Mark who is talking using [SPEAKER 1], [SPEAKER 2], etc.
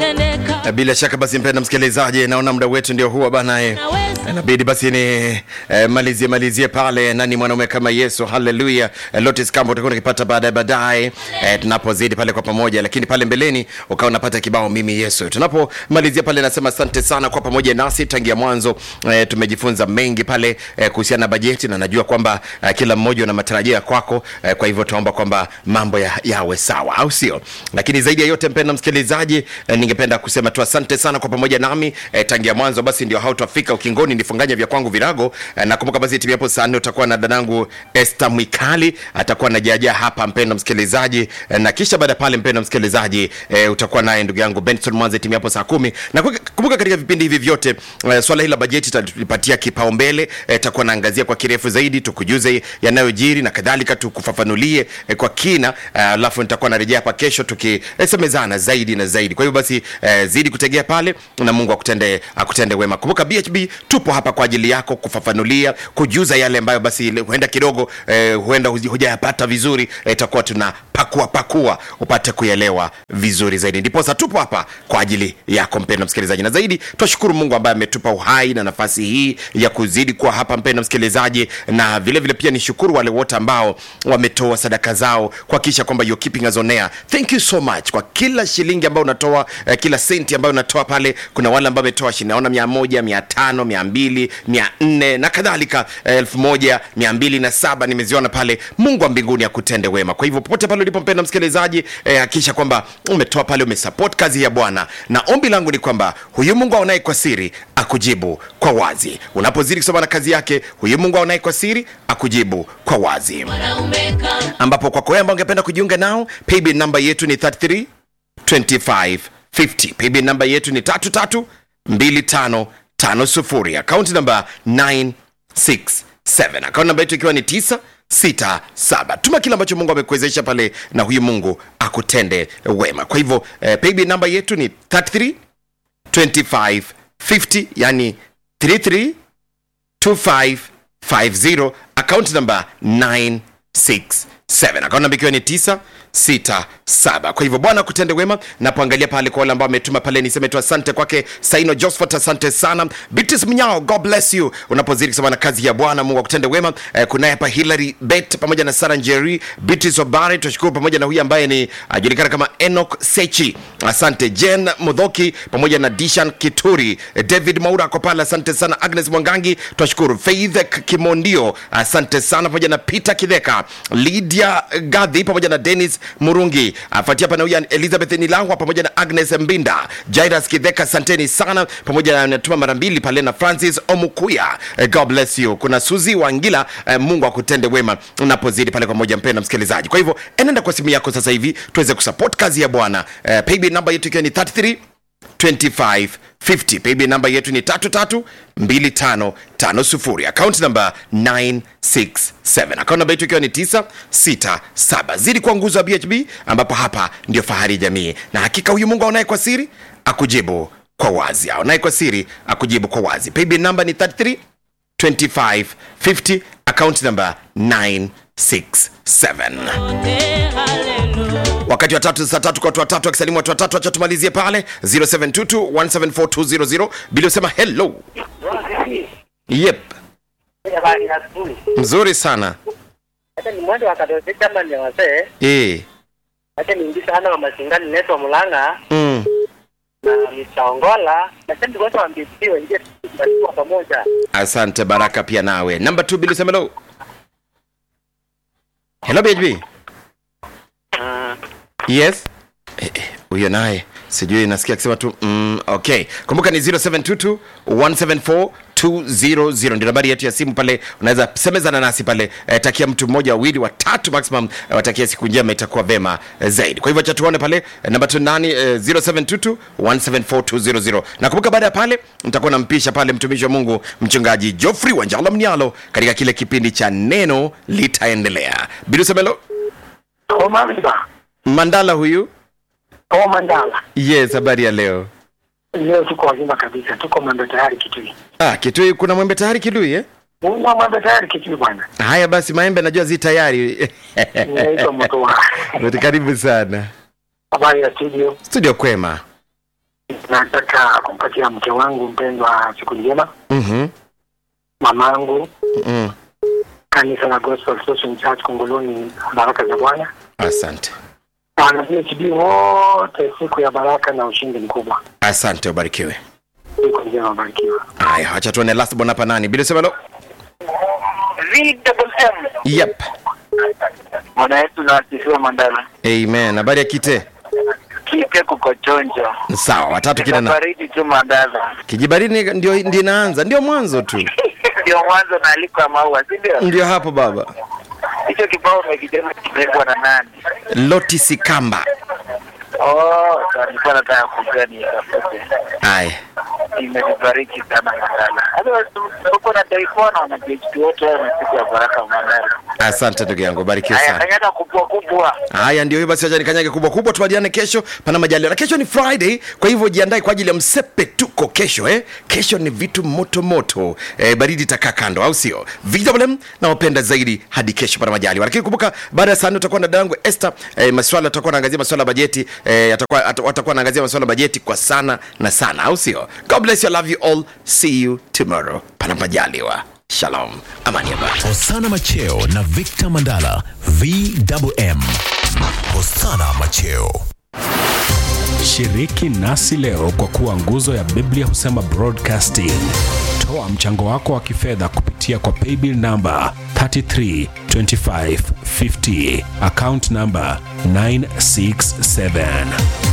[SPEAKER 1] Bila shaka basi mpenda msikilizaji, naona muda wetu ndio huo bana. Inabidi basi ni malizie pale nani mwanaume kama Yesu. Hallelujah. Lotus Camp utakuwa ukipata baadaye tunapozidi pale kwa pamoja, lakini pale mbeleni ukawa unapata kibao mimi Yesu. Tunapomalizia pale nasema asante sana kwa pamoja nasi tangia mwanzo. Tumejifunza mengi pale kuhusiana na bajeti, na najua kwamba kila mmoja ana matarajio kwako, kwa hivyo tuomba kwamba mambo yawe sawa, au sio? Lakini zaidi ya yote mpenda msikilizaji, ningependa kusema tu asante sana kwa pamoja nami tangia mwanzo. Basi ndio hao tutafika ukingoni, nifunganya vya kwangu virago. Nakumbuka basi timu hapo saa 4 utakuwa na dadangu Esther Mwikali, atakuwa anajaja hapa mpenda msikilizaji, na kisha baada pale mpenda msikilizaji utakuwa naye ndugu yangu Benson Mwanze timu hapo saa 10. Na kumbuka katika vipindi hivi vyote swala hili la bajeti tutalipatia kipaumbele, tutakuwa naangazia kwa kirefu zaidi, tukujuze yanayojiri na kadhalika, tukufafanulie kwa kina, alafu nitakuwa narejea hapa kesho tukisemezana zaidi na zaidi. Kwa hiyo basi zidi kutegea pale na Mungu akutende wema. Kumbuka BHB tupo hapa kwa ajili yako, kufafanulia, kujuza yale ambayo basi huenda kidogo huenda hujayapata vizuri, itakuwa tunapakua upate kuelewa vizuri zaidi. Ndipo sasa tupo hapa kwa ajili yako mpendwa msikilizaji, na zaidi tunashukuru Mungu ambaye ametupa uhai na nafasi hii ya kuzidi kwa hapa mpendwa msikilizaji, na vile vile pia nishukuru wale wote ambao wametoa sadaka zao kuhakikisha kwamba you're keeping us on air. Thank you so much kwa kila shilingi ambayo unatoa, kila senti ambayo unatoa pale. Kuna wale ambao wametoa shilingi naona 100, 500, 200, 400 na kadhalika, 1207 nimeziona pale. Mungu wa mbinguni akutende wema. Kwa hivyo popote pale ulipo mpendwa msikilizaji, hakikisha kwamba umetoa pale, umesupport kazi ya Bwana, na ombi langu ni kwamba huyu Mungu aonaye kwa siri akujibu kwa wazi. Unapozidi kusoma na kazi yake, huyu Mungu aonaye kwa siri akujibu kwa wazi. Ambapo kwa kwamba ungependa kujiunga nao, paybill number yetu ni 332550. Paybill number yetu ni 332550. Account number 967. Account number yetu ikiwa ni 967. Tuma kila ambacho Mungu amekuwezesha pale, na huyu Mungu akutende wema. Kwa hivyo paybill number yetu ni 332550, yani 332550. Account number 967. Account number ikiwa ni 967. Kwa hivyo Bwana kutende wema. Napoangalia pale kwa wale ambao wametuma pale, niseme tu asante kwake Saino Josephat, asante sana. Bitis Mnyao, God bless you. Unapozidi kusoma na kazi ya Bwana, Mungu akutende wema. Kuna hapa Hilary Bet pamoja na Sarah Njeri, Bitis Obari, tunashukuru, pamoja na huyu ambaye ni ajulikana kama Enoch Sechi. Asante Jen Mudhoki pamoja na Dishan Kituri, David Maura kwa pale, asante sana. Agnes Mwangangi, tunashukuru. Faith Kimondio, asante sana, pamoja na Peter Kideka, Lydia Gadhi pamoja na Dennis Murungi. Afuatia hapa na huyu Elizabeth Nilangwa pamoja na Agnes Mbinda, Jairus Kideka, asanteni sana, pamoja na natuma mara mbili pale na Francis Omukuya, God bless you. Kuna Suzy Wangila, Mungu akutende wema unapozidi pale kwa moja mpendwa msikilizaji. Kwa hivyo enenda kwa simu yako sasa hivi tuweze kusupport kazi ya Bwana. Paybill number yetu ikiwa ni 332550. Paybill number yetu ni 332550. Account number 967. Account number yetu ikiwa ni 967. Zidi kwa nguzo ya BHB, ambapo hapa ndio fahari jamii, na hakika huyu Mungu aonaye kwa siri akujibu kwa wazi. Aonaye kwa siri akujibu kwa wazi. Paybill number ni 332550. Account number 967. Wakati wa saa tatu kwa watu watatu, akisalimu watu watatu. Acha tumalizie pale 0722174200 bila usema hello. Yep. Mzuri sana.
[SPEAKER 2] Hata ni mwendo wakadose kama ni wazee. Hata ni ndisa ana wa masingani neto mulanga. Na mitaongola. Na sasa ndio watu ambitiwe nje kwa pamoja. Asante
[SPEAKER 1] Baraka pia nawe. Number 2 bila usema hello. Hello BHB. Yes. Huyo naye sijui nasikia akisema tu okay. Kumbuka ni 0722174200 ndio nambari yetu ya simu pale, unaweza semezana nasi pale. Takia mtu mmoja, wawili, watatu maximum, watakia siku njema, itakuwa vema zaidi. Kwa hivyo acha tuone pale namba 0722174200. Na kumbuka baada ya pale nitakuwa nampisha pale mtumishi wa Mungu mchungaji Geoffrey Wanjala Mnyalo katika kile kipindi cha neno litaendelea. Bila semelo Mandala huyu.
[SPEAKER 2] Mandala.
[SPEAKER 1] Yes, habari ya leo.
[SPEAKER 2] Leo tuko wazima kabisa. Tuko mwembe tayari Kitui.
[SPEAKER 1] Kitui kuna mwembe tayari Kitui
[SPEAKER 2] Una mwembe tayari Kitui bwana.
[SPEAKER 1] Haya basi, maembe najua zi tayari.
[SPEAKER 2] Naitwa Motoa.
[SPEAKER 1] Karibu sana.
[SPEAKER 2] Habari ya studio.
[SPEAKER 1] Studio kwema.
[SPEAKER 3] Nataka kumpatia mke wangu mpendwa siku njema. Mamangu. Kanisa la Gospel Social Church Kongoloni, baraka za Bwana.
[SPEAKER 1] Asante.
[SPEAKER 3] Na PhD wote siku ya baraka na ushindi mkubwa.
[SPEAKER 1] Asante, ubarikiwe.
[SPEAKER 3] Siku njema, ubarikiwe.
[SPEAKER 1] Haya, acha tuone last bona hapa nani? Bila sema lo.
[SPEAKER 2] VMM.
[SPEAKER 1] Yep.
[SPEAKER 2] Bwana Yesu na asifiwe Mandala.
[SPEAKER 1] Amen. Habari ya Kite?
[SPEAKER 2] Kike kuko chonjo.
[SPEAKER 1] Sawa, watatu kina na.
[SPEAKER 2] Baridi tu Mandala.
[SPEAKER 1] Kijibaridi ndio inaanza, ndio mwanzo tu.
[SPEAKER 2] Ndio mwanzo na aliko maua, si ndio?
[SPEAKER 1] Ndio hapo baba.
[SPEAKER 2] Hicho kibao umekijema kimekuwa na nani?
[SPEAKER 1] Loti Sikamba.
[SPEAKER 2] Nilikuwa nataka kujua ni tafute.
[SPEAKER 1] Hai.
[SPEAKER 2] Imebariki sana Mandala. Hata uko na taifa na PhD wote na siku ya baraka Mandala.
[SPEAKER 1] Asante ndugu yangu, barikiwa sana.
[SPEAKER 2] Haya, kanyata kubwa.
[SPEAKER 1] Haya ndio hiyo basi, acha nikanyage kubwa tuadiane kesho pana majaliwa. Na kesho ni Friday, kwa hivyo jiandae kwa ajili ya msepe tuko kesho Kesho ni vitu moto. Baridi takaa kando, au sio? VMM na wapenda zaidi hadi kesho pana majaliwa. Lakini kumbuka baada ya saa 4 tutakuwa na dangu Esther, maswala tutakuwa naangazia maswala bajeti, watakuwa naangazia maswala bajeti kwa sana, au sio? God bless you, I love you all. See you tomorrow pana majaliwa. Shalom. Amani ya Bwana.
[SPEAKER 4] Hosana Macheo na Victor Mandala, VMM. Hosana Macheo.
[SPEAKER 5] Shiriki nasi leo kwa kuwa nguzo ya Biblia Husema Broadcasting. Toa mchango wako wa kifedha kupitia kwa paybill number 332550, account number 967.